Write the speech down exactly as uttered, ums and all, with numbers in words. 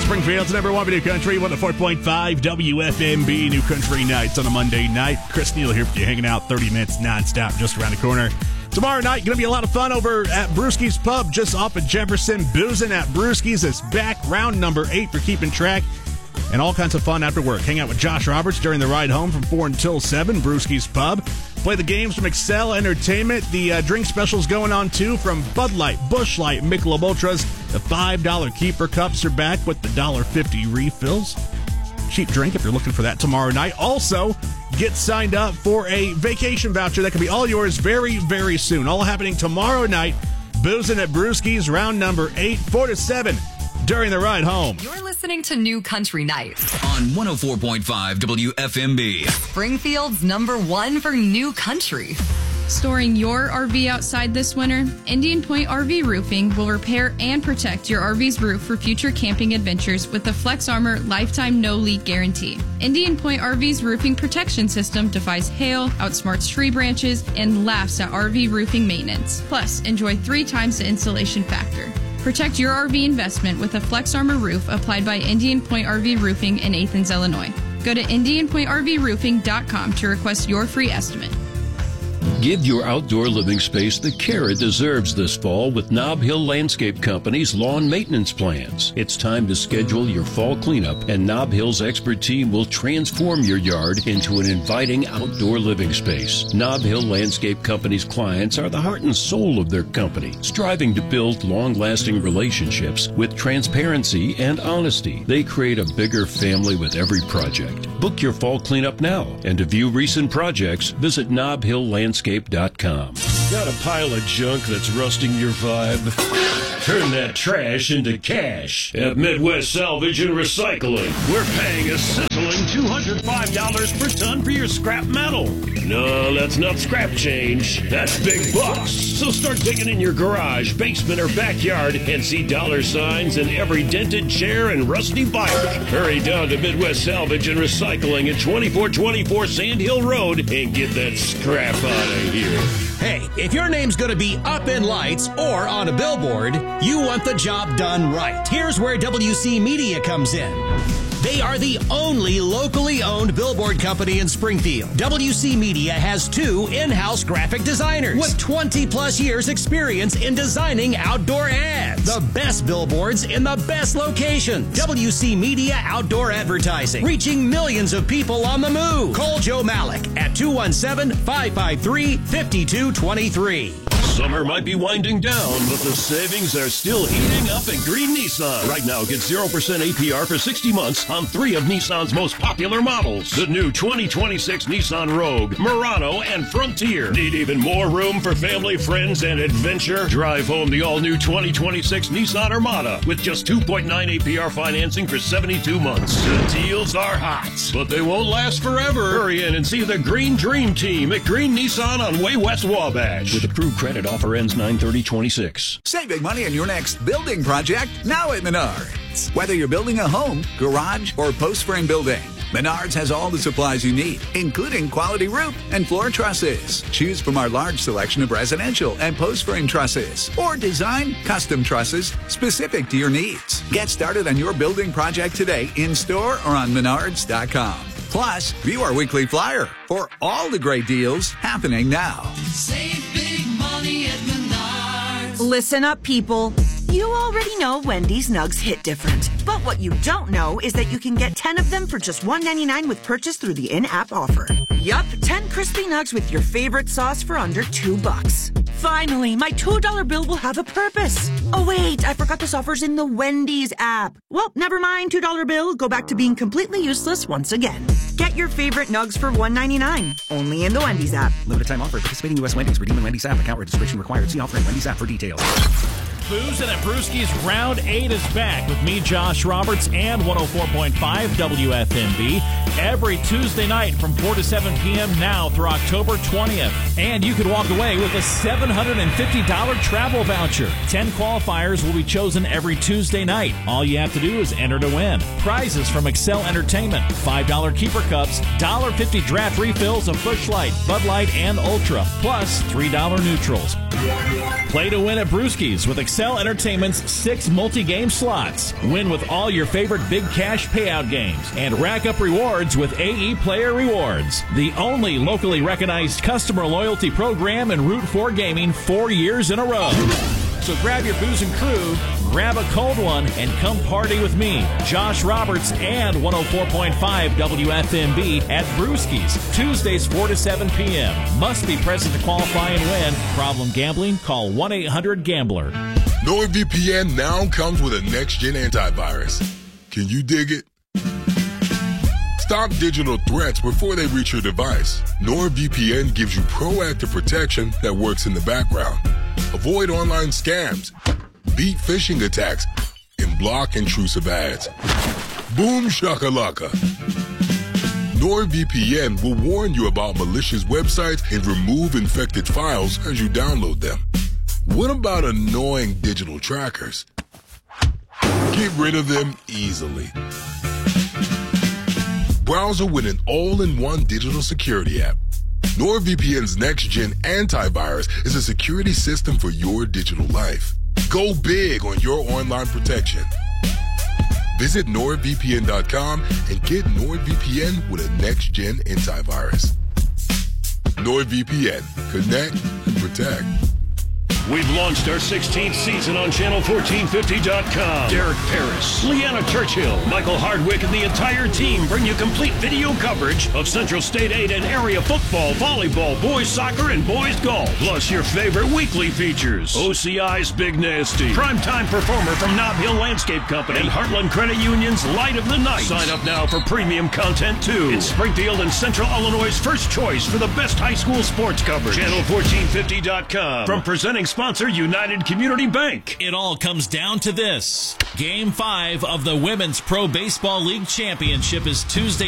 Springfield's number one New Country, one oh four point five W F M B, New Country Nights on a Monday night. Chris Neal here for you, hanging out thirty minutes nonstop just around the corner. Tomorrow night, going to be a lot of fun over at Brewski's Pub just off of Jefferson. Boozing at Brewski's is back, round number eight for keeping track. And all kinds of fun after work. Hang out with Josh Roberts during the ride home from four until seven, Brewski's Pub. Play the games from Excel Entertainment. The uh, drink specials going on, too, from Bud Light, Busch Light, Michelob Ultras. The five dollar Keeper Cups are back with the one dollar fifty refills. Cheap drink if you're looking for that tomorrow night. Also, get signed up for a vacation voucher that can be all yours very, very soon. All happening tomorrow night. Boozing at Brewski's, round number eight, four to seven. During the ride home. You're listening to New Country Nights on one oh four point five W F M B. Springfield's number one for new country. Storing your R V outside this winter, Indian Point R V Roofing will repair and protect your R V's roof for future camping adventures with the Flex Armor Lifetime No Leak Guarantee. Indian Point R V's roofing protection system defies hail, outsmarts tree branches, and laughs at R V roofing maintenance. Plus, enjoy three times the installation factor. Protect your R V investment with a Flex Armor roof applied by Indian Point R V Roofing in Athens, Illinois. Go to indian point r v roofing dot com to request your free estimate. Give your outdoor living space the care it deserves this fall with Nob Hill Landscape Company's lawn maintenance plans. It's time to schedule your fall cleanup, and Nob Hill's expert team will transform your yard into an inviting outdoor living space. Nob Hill Landscape Company's clients are the heart and soul of their company, striving to build long-lasting relationships with transparency and honesty. They create a bigger family with every project. Book your fall cleanup now, and to view recent projects, visit nob hill landscape dot com. Got a pile of junk that's rusting your vibe? Turn that trash into cash at Midwest Salvage and Recycling. We're paying a sizzling two hundred five dollars per ton for your scrap metal. No, that's not scrap change. That's big bucks. So start digging in your garage, basement, or backyard and see dollar signs in every dented chair and rusty bike. Hurry down to Midwest Salvage and Recycling at twenty-four twenty-four Sand Hill Road and get that scrap out of here. Hey, if your name's going to be up in lights or on a billboard, you want the job done right. Here's where W C Media comes in. They are the only locally owned billboard company in Springfield. W C Media has two in-house graphic designers with twenty plus years experience in designing outdoor ads. The best billboards in the best locations. W C Media Outdoor Advertising, reaching millions of people on the move. Call Joe Malik at two one seven, five five three, five two two three. Summer might be winding down, but the savings are still heating up at Green Nissan. Right now, get zero percent A P R for sixty months on three of Nissan's most popular models. The new twenty twenty-six Nissan Rogue, Murano, and Frontier. Need even more room for family, friends, and adventure? Drive home the all-new twenty twenty-six Nissan Armada with just two point nine A P R financing for seventy-two months. The deals are hot, but they won't last forever. Hurry in and see the Green Dream Team at Green Nissan on Way West Wabash. With approved credit, offer ends nine thirty twenty-six. Save big money on your next building project now at Menards. Whether you're building a home, garage, or post-frame building, Menards has all the supplies you need, including quality roof and floor trusses. Choose from our large selection of residential and post-frame trusses, or design custom trusses specific to your needs. Get started on your building project today in-store or on menards dot com. Plus, view our weekly flyer for all the great deals happening now. Save big money at Menards. Listen up, people. You already know Wendy's Nugs hit different. But what you don't know is that you can get ten of them for just one ninety-nine with purchase through the in-app offer. Yup, ten crispy nugs with your favorite sauce for under two bucks. Finally, my two dollar bill will have a purpose. Oh wait, I forgot this offer's in the Wendy's app. Well, never mind, two dollar bill, go back to being completely useless once again. Get your favorite nugs for one ninety-nine, only in the Wendy's app. Limited time offer. Participating U S Wendy's. Redeem in Wendy's app. Account registration required. See offer in Wendy's app for details. Boozing at Brewski's Round eight is back with me, Josh Roberts, and one oh four point five W F M B every Tuesday night from four to seven p.m. now through October twentieth. And you could walk away with a seven hundred fifty dollars travel voucher. ten qualifiers will be chosen every Tuesday night. All you have to do is enter to win. Prizes from Excel Entertainment, five dollar Keeper Cups, one dollar fifty draft refills of Busch Light, Bud Light, and Ultra, plus three dollar neutrals. Play to win at Brewski's with Excel Excel Entertainment's six multi-game slots. Win with all your favorite big cash payout games and rack up rewards with A E Player Rewards, the only locally recognized customer loyalty program in Route four Gaming four years in a row. So grab your booze and crew, grab a cold one, and come party with me, Josh Roberts, and one oh four point five W F M B at Brewski's, Tuesdays four to seven p.m. Must be present to qualify and win. Problem gambling? Call one eight hundred gambler. NordVPN now comes with a next-gen antivirus. Can you dig it? Stop digital threats before they reach your device. NordVPN gives you proactive protection that works in the background. Avoid online scams, beat phishing attacks, and block intrusive ads. Boom shakalaka. NordVPN will warn you about malicious websites and remove infected files as you download them. What about annoying digital trackers? Get rid of them easily. Browser with an all-in-one digital security app. NordVPN's next-gen antivirus is a security system for your digital life. Go big on your online protection. Visit nord V P N dot com and get NordVPN with a next-gen antivirus. NordVPN. Connect and protect. We've launched our sixteenth season on channel fourteen fifty dot com. Derek Paris, Leanna Churchill, Michael Hardwick, and the entire team bring you complete video coverage of Central State eight and area football, volleyball, boys soccer, and boys golf. Plus your favorite weekly features. O C I's Big Nasty, primetime performer from Nob Hill Landscape Company, and Heartland Credit Union's Light of the Night. Sign up now for premium content too. It's Springfield and Central Illinois' first choice for the best high school sports coverage. channel fourteen fifty dot com. From presenting sponsor United Community Bank. It all comes down to this. Game five of the Women's Pro Baseball League Championship is Tuesday